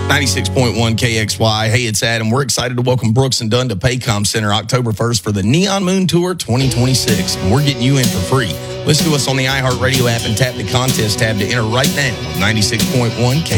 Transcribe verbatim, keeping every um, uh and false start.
ninety-six point one K X Y. Hey, it's Adam. We're excited to welcome Brooks and Dunn to Paycom Center October first for the Neon Moon Tour twenty twenty-six. And we're getting you in for free. Listen to us on the iHeartRadio app and tap the contest tab to enter right now. ninety-six point one K